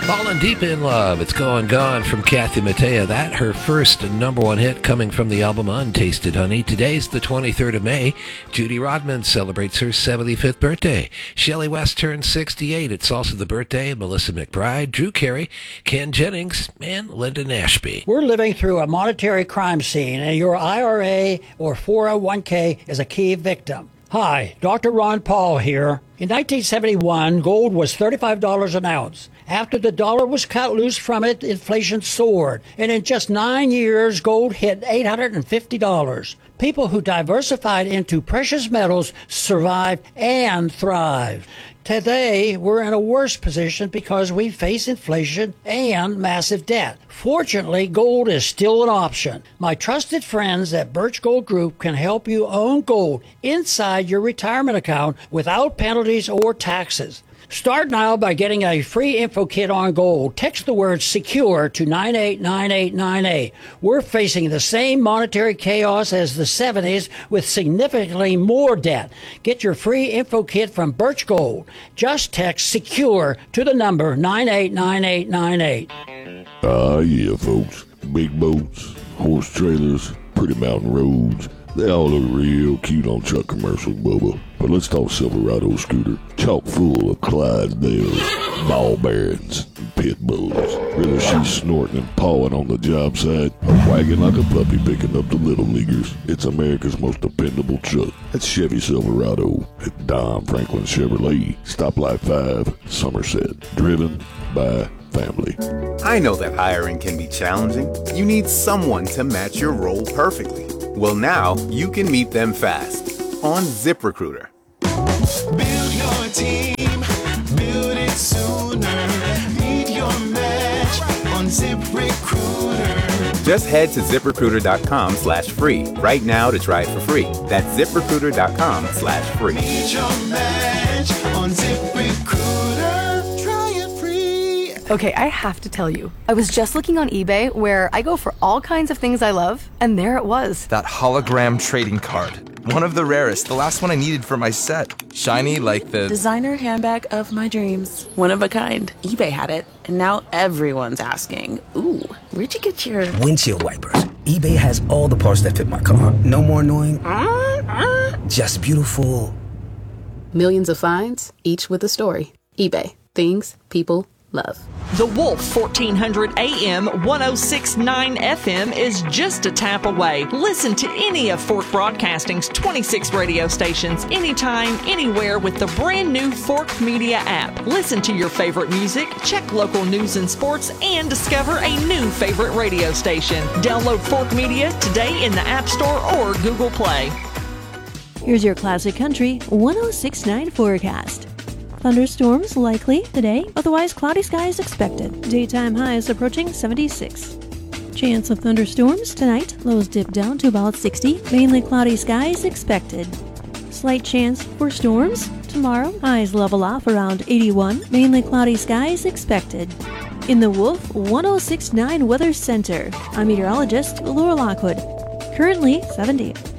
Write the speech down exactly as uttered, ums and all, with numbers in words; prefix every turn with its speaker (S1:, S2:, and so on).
S1: Falling Deep in Love, It's Going Gone from Kathy Mattea. That, her first number one hit coming from the album Untasted Honey. Today's the twenty-third of May. Judy Rodman celebrates her seventy-fifth birthday. Shelley West turns sixty-eight. It's also the birthday of Melissa McBride, Drew Carey, Ken Jennings, and Linda Nashby.
S2: We're living through a monetary crime scene, and your I R A or four oh one k is a key victim. Hi, Doctor Ron Paul here. In nineteen seventy-one, gold was thirty-five dollars an ounce. After the dollar was cut loose from it, inflation soared. And in just nine years, gold hit eight hundred fifty dollars. People who diversified into precious metals survived and thrived. Today, we're in a worse position because we face inflation and massive debt. Fortunately, gold is still an option. My trusted friends at Birch Gold Group can help you own gold inside your retirement account without penalties or taxes. Start now by getting a free info kit on gold. Text the word SECURE to nine eight nine eight nine eight. We're facing the same monetary chaos as the seventies with significantly more debt. Get your free info kit from Birch Gold. Just text SECURE to the number nine eight nine eight nine eight.
S3: Ah, yeah, folks. Big boats, horse trailers, pretty mountain roads. They all look real cute on truck commercials, Bubba. But let's talk Silverado scooter. Chock full of Clydesdales, ball bearings, and pit bulls. Whether she's snorting and pawing on the job site or wagging like a puppy picking up the little leaguers, it's America's most dependable truck. That's Chevy Silverado at Don Franklin Chevrolet, Stoplight five, Somerset. Driven by family.
S4: I know that hiring can be challenging. You need someone to match your role perfectly. Well, now you can meet them fast on ZipRecruiter.
S5: Build your team, build it sooner. Meet your match on ZipRecruiter.
S4: Just head to ZipRecruiter.com slash free right now to try it for free. That's ZipRecruiter.com slash free.
S5: Meet your match on ZipRecruiter. Try it free.
S6: Okay, I have to tell you, I was just looking on eBay where I go for all kinds of things I love, and there it was.
S7: That hologram trading card. One of the rarest, the last one I needed for my set. Shiny like the...
S8: designer handbag of my dreams. One of a kind. eBay had it, and now everyone's asking, ooh, where'd you get your...
S9: windshield wipers. eBay has all the parts that fit my car. No more annoying. Just beautiful.
S10: Millions of finds, each with a story. eBay. Things people love.
S11: The Wolf fourteen hundred A M one oh six point nine F M is just a tap away. Listen to any of Fork Broadcasting's twenty-six radio stations anytime, anywhere with the brand new Fork Media app. Listen to your favorite music, check local news and sports, and discover a new favorite radio station. Download Fork Media today in the App Store or Google Play.
S12: Here's your Classic Country one oh six point nine forecast. Thunderstorms likely today, otherwise cloudy skies expected. Daytime highs approaching seventy-six. Chance of thunderstorms tonight, lows dip down to about sixty. Mainly cloudy skies expected. Slight chance for storms tomorrow, highs level off around eighty-one. Mainly cloudy skies expected. In the Wolf one oh six point nine Weather Center, I'm meteorologist Laura Lockwood. Currently seventy.